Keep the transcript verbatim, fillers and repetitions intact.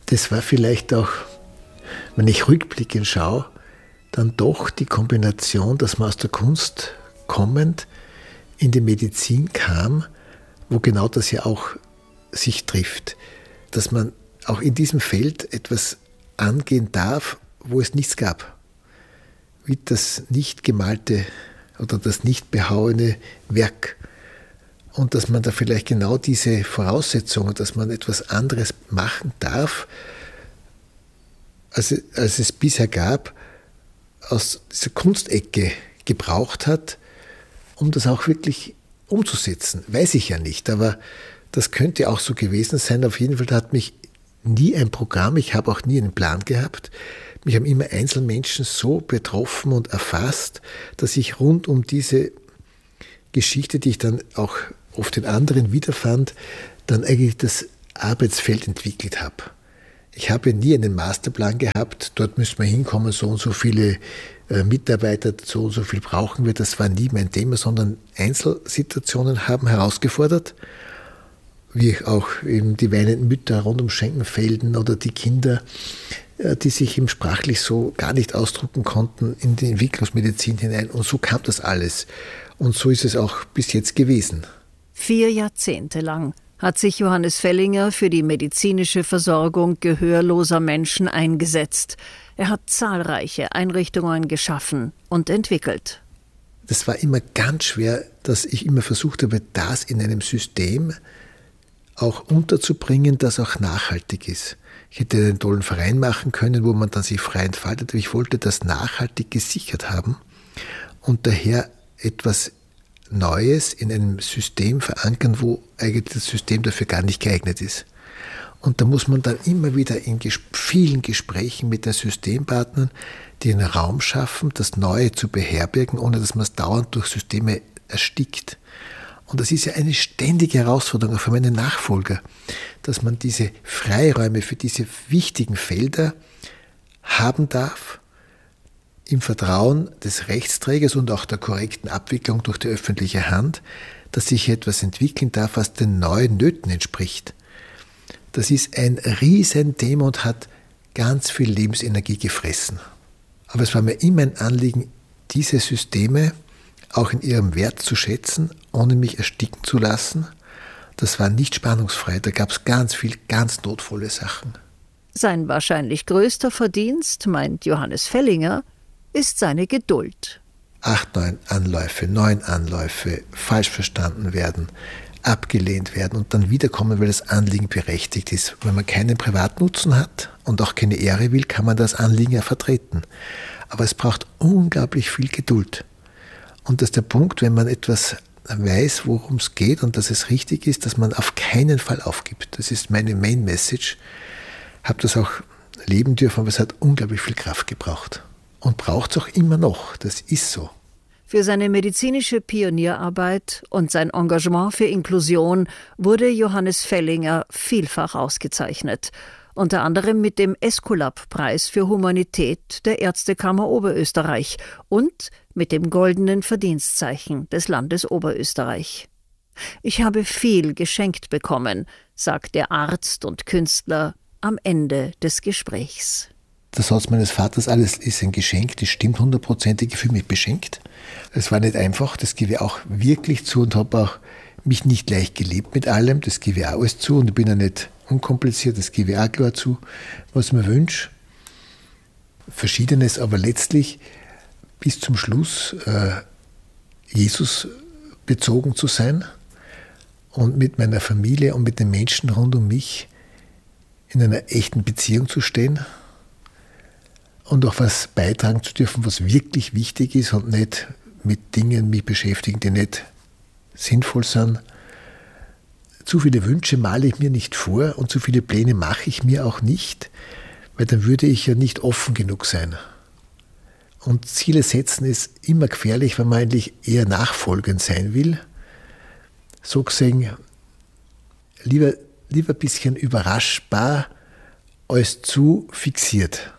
das war vielleicht auch, wenn ich rückblickend schaue, dann doch die Kombination, dass man aus der Kunst kommend in die Medizin kam, wo genau das ja auch sich trifft. Dass man auch in diesem Feld etwas angehen darf, wo es nichts gab. Wie das nicht gemalte oder das nicht behauene Werk. Und dass man da vielleicht genau diese Voraussetzungen, dass man etwas anderes machen darf, als, als es bisher gab, aus dieser Kunstecke gebraucht hat, um das auch wirklich umzusetzen. Weiß ich ja nicht, aber das könnte auch so gewesen sein. Auf jeden Fall hat mich nie ein Programm, ich habe auch nie einen Plan gehabt. Mich haben immer Einzelmenschen so betroffen und erfasst, dass ich rund um diese Geschichte, die ich dann auch oft in anderen wiederfand, dann eigentlich das Arbeitsfeld entwickelt habe. Ich habe nie einen Masterplan gehabt, dort müssen wir hinkommen, so und so viele äh, Mitarbeiter, so und so viel brauchen wir. Das war nie mein Thema, sondern Einzelsituationen haben herausgefordert, wie auch eben die weinenden Mütter rund um Schenkenfelden oder die Kinder, äh, die sich eben sprachlich so gar nicht ausdrucken konnten, in die Entwicklungsmedizin hinein. Und so kam das alles. Und so ist es auch bis jetzt gewesen. Vier Jahrzehnte lang hat sich Johannes Fellinger für die medizinische Versorgung gehörloser Menschen eingesetzt. Er hat zahlreiche Einrichtungen geschaffen und entwickelt. Das war immer ganz schwer, dass ich immer versucht habe, das in einem System auch unterzubringen, das auch nachhaltig ist. Ich hätte einen tollen Verein machen können, wo man dann sich frei entfaltet, aber ich wollte das nachhaltig gesichert haben und daher etwas Neues in einem System verankern, wo eigentlich das System dafür gar nicht geeignet ist. Und da muss man dann immer wieder in ges- vielen Gesprächen mit den Systempartnern den Raum schaffen, das Neue zu beherbergen, ohne dass man es dauernd durch Systeme erstickt. Und das ist ja eine ständige Herausforderung für meine Nachfolger, dass man diese Freiräume für diese wichtigen Felder haben darf, im Vertrauen des Rechtsträgers und auch der korrekten Abwicklung durch die öffentliche Hand, dass sich etwas entwickeln darf, was den neuen Nöten entspricht. Das ist ein Riesenthema und hat ganz viel Lebensenergie gefressen. Aber es war mir immer ein Anliegen, diese Systeme auch in ihrem Wert zu schätzen, ohne mich ersticken zu lassen. Das war nicht spannungsfrei, da gab es ganz viel, ganz notvolle Sachen. Sein wahrscheinlich größter Verdienst, meint Johannes Fellinger, ist seine Geduld. Acht, neun Anläufe, neun Anläufe, falsch verstanden werden, abgelehnt werden und dann wiederkommen, weil das Anliegen berechtigt ist. Wenn man keinen Privatnutzen hat und auch keine Ehre will, kann man das Anliegen ja vertreten. Aber es braucht unglaublich viel Geduld. Und das ist der Punkt, wenn man etwas weiß, worum es geht und dass es richtig ist, dass man auf keinen Fall aufgibt. Das ist meine Main Message. Ich habe das auch leben dürfen, aber es hat unglaublich viel Kraft gebraucht. Und braucht es auch immer noch, das ist so. Für seine medizinische Pionierarbeit und sein Engagement für Inklusion wurde Johannes Fellinger vielfach ausgezeichnet. Unter anderem mit dem Esculap-Preis für Humanität der Ärztekammer Oberösterreich und mit dem Goldenen Verdienstzeichen des Landes Oberösterreich. Ich habe viel geschenkt bekommen, sagt der Arzt und Künstler am Ende des Gesprächs. Das Haus meines Vaters, alles ist ein Geschenk, das stimmt hundertprozentig, ich fühle mich beschenkt. Es war nicht einfach, das gebe ich auch wirklich zu und habe auch mich nicht leicht gelebt mit allem, das gebe ich auch alles zu und ich bin ja nicht unkompliziert, das gebe ich auch klar zu, was ich mir wünsche. Verschiedenes, aber letztlich bis zum Schluss äh, Jesus bezogen zu sein und mit meiner Familie und mit den Menschen rund um mich in einer echten Beziehung zu stehen. Und auch was beitragen zu dürfen, was wirklich wichtig ist und nicht mit Dingen mich beschäftigen, die nicht sinnvoll sind. Zu viele Wünsche male ich mir nicht vor und zu viele Pläne mache ich mir auch nicht, weil dann würde ich ja nicht offen genug sein. Und Ziele setzen ist immer gefährlich, wenn man eigentlich eher nachfolgend sein will. So gesehen, lieber, lieber ein bisschen überraschbar als zu fixiert.